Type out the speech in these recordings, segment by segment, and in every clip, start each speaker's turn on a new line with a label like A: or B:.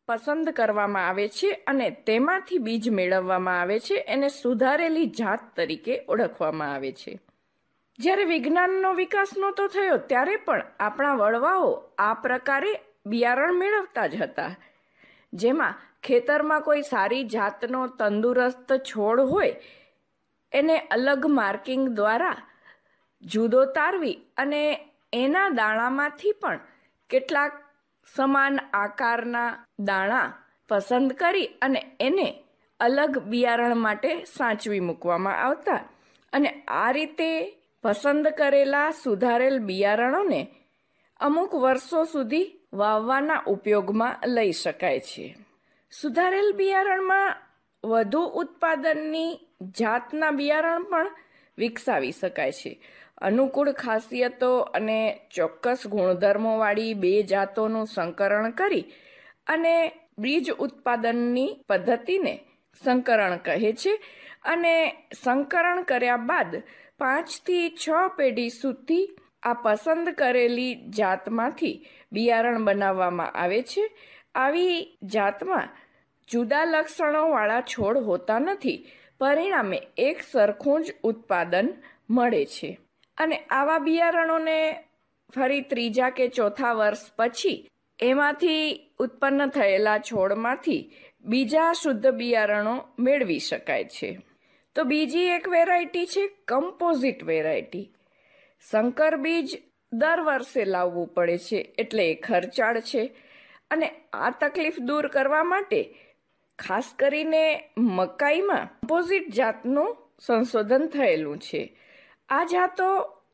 A: પસંદ કરવામાં આવે છે અને તેમાંથી બીજ મેળવવામાં આવે છે. એને સુધારેલી જાત તરીકે ઓળખવામાં આવે છે. જ્યારે વિજ્ઞાનનો વિકાસ નહોતો થયો ત્યારે પણ આપણા વડવાઓ આ પ્રકારે બિયારણ મેળવતા જ હતા, જેમાં ખેતરમાં કોઈ સારી જાતનો તંદુરસ્ત છોડ હોય એને અલગ માર્કિંગ દ્વારા જુદો તારવી અને એના દાણામાંથી પણ કેટલાક સમાન આકારના દાણા પસંદ કરી અને એને અલગ બિયારણ માટે સાચવી મૂકવામાં આવતા અને આ રીતે પસંદ કરેલા સુધારેલ બિયારણોને અમુક વર્ષો સુધી વાવવાના ઉપયોગમાં લઈ શકાય છે. સુધારેલ બિયારણમાં વધુ ઉત્પાદનની જાતના બિયારણ પણ વિકસાવી શકાય છે. અનુકૂળ ખાસિયતો અને ચોક્કસ ગુણધર્મોવાળી બે જાતોનું સંકરણ કરી અને બીજ ઉત્પાદનની પદ્ધતિને સંકરણ કહે છે અને સંકરણ કર્યા બાદ 5 થી 6 પેઢી સુધી આ પસંદ કરેલી જાતમાંથી બિયારણ બનાવવામાં આવે છે. આવી જાતમાં જુદા લક્ષણોવાળા છોડ હોતા નથી, પરિણામે એક સરખું જ ઉત્પાદન મળે છે અને આવા બિયારણોને ફરી 3જા કે 4થા વર્ષ પછી એમાંથી ઉત્પન્ન થયેલા છોડમાંથી બીજા શુદ્ધ બિયારણો મેળવી શકાય છે. તો બીજી એક વેરાયટી છે કમ્પોઝિટ વેરાયટી. સંકર બીજ દર વર્ષે લાવવું પડે છે એટલે એ ખર્ચાળ છે અને આ તકલીફ દૂર કરવા માટે ખાસ કરીને મકાઈમાં કમ્પોઝિટ જાતનું સંશોધન થયેલું છે. આ જાતો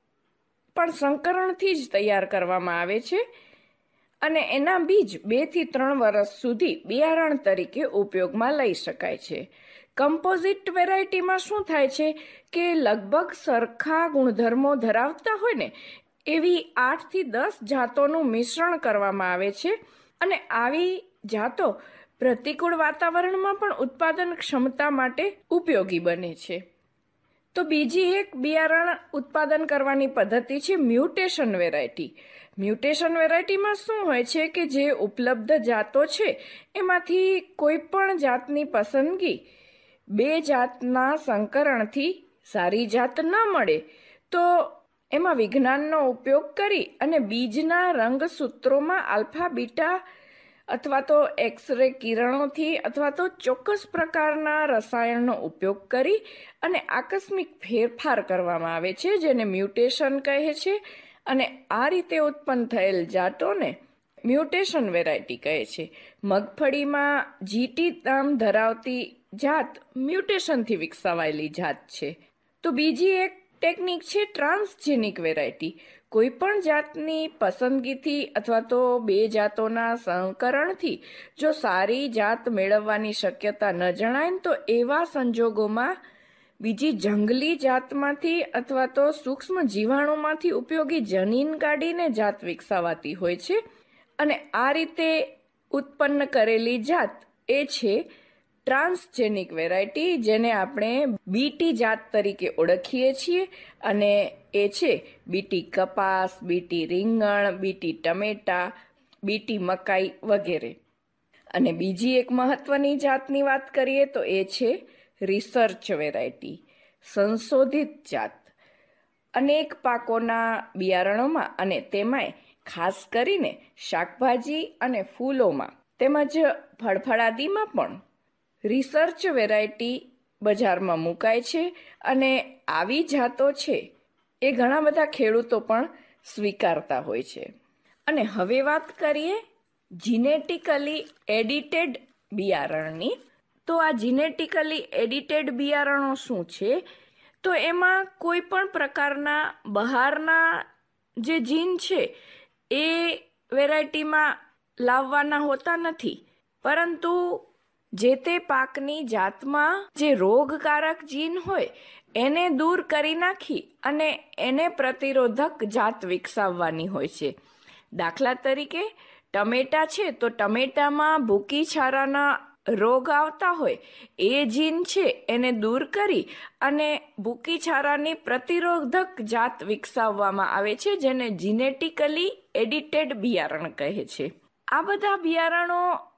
A: પણ સંકરણથી જ તૈયાર કરવામાં આવે છે અને એના બીજ 2 થી 3 વર્ષ સુધી બિયારણ તરીકે ઉપયોગમાં લઈ શકાય છે. કમ્પોઝિટ વેરાયટીમાં શું થાય છે કે લગભગ સરખા ગુણધર્મો ધરાવતા હોય ને એવી 8 થી 10 જાતોનું મિશ્રણ કરવામાં આવે છે અને આવી જાતો પ્રતિકૂળ વાતાવરણમાં પણ ઉત્પાદન ક્ષમતા માટે ઉપયોગી બને છે. તો બીજી એક બિયારણ ઉત્પાદન કરવાની પદ્ધતિ છે મ્યુટેશન વેરાયટી. મ્યુટેશન વેરાયટીમાં શું હોય છે કે જે ઉપલબ્ધ જાતો છે એમાંથી કોઈ પણ જાતની પસંદગી 2 જાતના સંકરણથી સારી જાત ન મળે તો એમાં વિજ્ઞાનનો ઉપયોગ કરી અને બીજના રંગસૂત્રોમાં આલ્ફા બીટા અથવા તો એક્સરે કિરણોથી અથવા તો ચોક્કસ પ્રકારના રસાયણનો ઉપયોગ કરી અને આકસ્મિક ફેરફાર કરવામાં આવે છે, જેને મ્યુટેશન કહે છે અને આ રીતે ઉત્પન્ન થયેલ જાતોને મ્યુટેશન વેરાયટી કહે છે. મગફળીમાં જીટી નામ ધરાવતી જાત મ્યુટેશનથી વિકસાવાયેલી જાત છે. તો બીજી એક ટેકનિક છે ટ્રાન્સજેનિક વેરાયટી. કોઈ પણ જાતની પસંદગીથી અથવા તો 2 જાતોના સંકરણથી જો સારી જાત મેળવવાની શક્યતા ન જણાય તો એવા સંજોગોમાં બીજી જંગલી જાતમાંથી અથવા તો સૂક્ષ્મ જીવાણુમાંથી ઉપયોગી જનીન કાઢીને જાત વિકસાવાતી હોય છે અને આ રીતે ઉત્પન્ન કરેલી જાત એ છે ટ્રાન્સજેનિક વેરાયટી, જેને આપણે બીટી જાત તરીકે ઓળખીએ છીએ અને એ છે બીટી કપાસ, બીટી રીંગણ, બીટી ટમેટા, બીટી મકાઈ વગેરે. અને બીજી એક મહત્વની જાતની વાત કરીએ તો એ છે રિસર્ચ વેરાયટી, સંશોધિત જાત. અનેક પાકોના બિયારણોમાં અને તેમાંય ખાસ કરીને શાકભાજી અને ફૂલોમાં તેમજ ફળફળાદીમાં પણ રિસર્ચ વેરાયટી બજારમાં મુકાય છે અને આવી જાતો છે એ ઘણા બધા ખેડૂતો પણ સ્વીકારતા હોય છે. અને હવે વાત કરીએ જીનેટિકલી એડિટેડ બિયારણની. તો આ જીનેટિકલી એડિટેડ બિયારણો શું છે? તો એમાં કોઈ પણ પ્રકારના બહારના જે જીન છે એ વેરાયટીમાં લાવવાના હોતા નથી, પરંતુ જે તે પાકની જાતમાં જે રોગકારક જીન હોય એને દૂર કરી નાખી અને એને પ્રતિરોધક જાત વિકસાવવાની હોય છે. દાખલા તરીકે ટમેટા છે તો ટમેટામાં ભૂકી છારાના રોગ આવતા હોય એ જીન છે એને દૂર કરી અને ભૂકી છારાની પ્રતિરોધક જાત વિકસાવવામાં આવે છે, જેને જીનેટિકલી એડિટેડ બિયારણ કહે છે. આ બધા બિયારણો